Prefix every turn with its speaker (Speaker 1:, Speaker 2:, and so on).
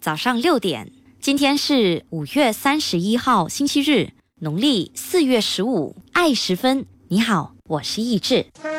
Speaker 1: 早上6点。今天是5月31号星期日，农历4月15，爱时分。你好，我是易志。